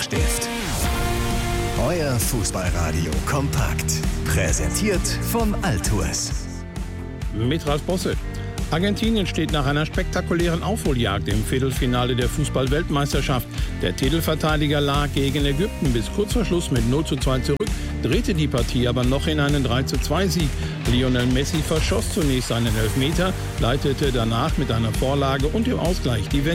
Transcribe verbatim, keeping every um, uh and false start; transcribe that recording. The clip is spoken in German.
Lippenstift. Euer Fußballradio kompakt. Präsentiert von Altours. Mit Ralf Bosse. Argentinien steht nach einer spektakulären Aufholjagd im Viertelfinale der Fußball-Weltmeisterschaft. Der Titelverteidiger lag gegen Ägypten bis kurz vor Schluss mit null zu zwei zurück, drehte die Partie aber noch in einen drei zu zwei Sieg. Lionel Messi verschoss zunächst einen Elfmeter, leitete danach mit einer Vorlage und dem Ausgleich die Wende.